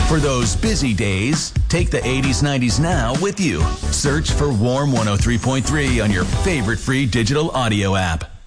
For those busy days, take the 80s, 90s now with you. Search for Warm 103.3 on your favorite free digital audio app.